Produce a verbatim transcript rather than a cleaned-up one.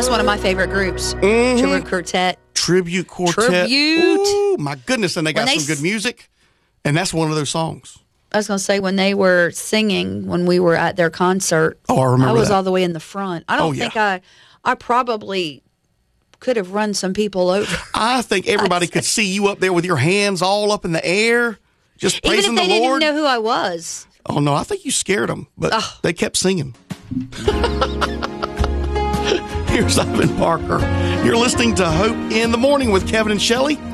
That's one of my favorite groups. Mm-hmm. Tribute Quartet. Tribute Quartet. Tribute. Ooh, my goodness. And they got When they some good s- music. And that's one of their songs. I was going to say, when they were singing, when we were at their concert, Oh, I remember I was that. all the way in the front. I don't Oh, yeah. think I, I probably could have run some people over. I think everybody could see you up there with your hands all up in the air, just Even praising if they the didn't Lord. know who I was. Oh, no, I think you scared them, but Oh. they kept singing. Here's Ivan Parker. You're listening to Hope in the Morning with Kevin and Shelley.